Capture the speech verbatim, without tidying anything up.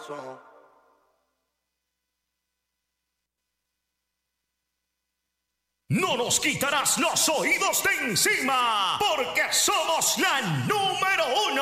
corazón. No nos quitarás los oídos de encima, porque somos la número uno.